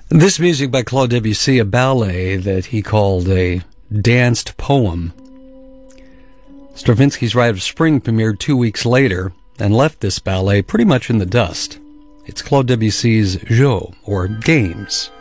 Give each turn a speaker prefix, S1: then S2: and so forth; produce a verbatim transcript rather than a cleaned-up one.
S1: This music by Claude Debussy, a ballet that he called a danced poem. Stravinsky's Rite of Spring premiered two weeks later and left this ballet pretty much in the dust. It's Claude Debussy's Jeux, or Games.